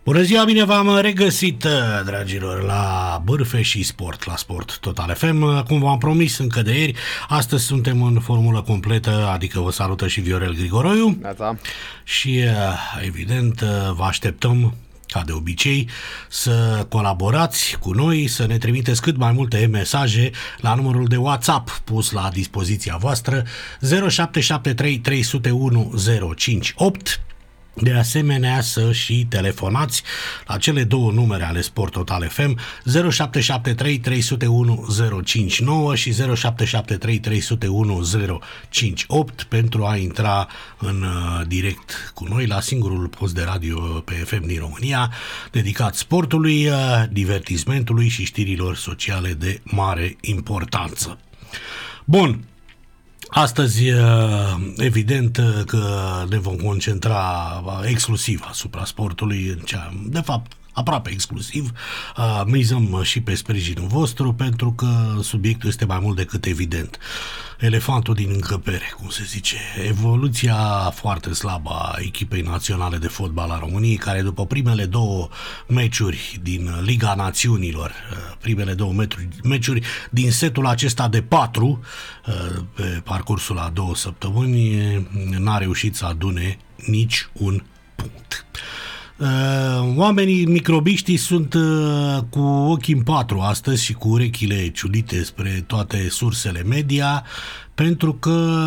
Bună ziua, bine v-am regăsit, dragilor, la Bârfe și Sport, la Sport Total FM. Cum v-am promis încă de ieri, astăzi suntem în formulă completă, adică vă salută și Viorel Grigoroiu. Neața. Și, evident, vă așteptăm, ca de obicei, să colaborați cu noi, să ne trimiteți cât mai multe mesaje la numărul de WhatsApp pus la dispoziția voastră 0773 301 058. De asemenea, să și telefonați la cele două numere ale Sport Total FM 0773 301 059 și 0773 301 058 pentru a intra în direct cu noi la singurul post de radio pe FM din România dedicat sportului, divertismentului și știrilor sociale de mare importanță. Bun. Astăzi, evident că ne vom concentra exclusiv asupra sportului, de fapt, aproape exclusiv. Mizăm și pe sprijinul vostru, pentru că subiectul este mai mult decât evident. Elefantul din încăpere, cum se zice. Evoluția foarte slabă a echipei naționale de fotbal a României, care după primele două meciuri din Liga Națiunilor, primele două meciuri din setul acesta de 4, pe parcursul a 2 săptămâni, n-a reușit să adune nici un punct. Oamenii microbiștii sunt cu ochii în patru astăzi și cu urechile ciulite spre toate sursele media, pentru că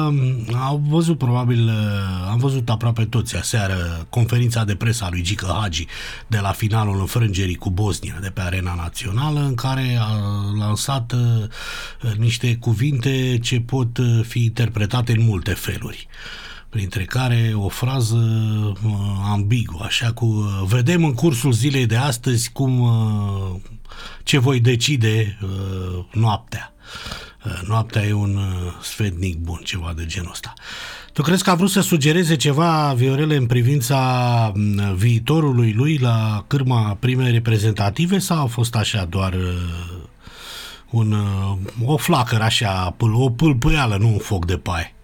am văzut aproape toți aseară conferința de presă a lui Gică Hagi de la finalul înfrângerii cu Bosnia de pe Arena Națională, în care a lansat niște cuvinte ce pot fi interpretate în multe feluri, printre care o frază ambiguă, așa cu vedem în cursul zilei de astăzi ce voi decide noaptea. Noaptea e un sfetnic bun, ceva de genul ăsta. Tu crezi că a vrut să sugereze ceva, Viorele, în privința viitorului lui la cârma primei reprezentative, sau a fost așa doar o flacără așa, o pâlpâială, nu un foc de paie?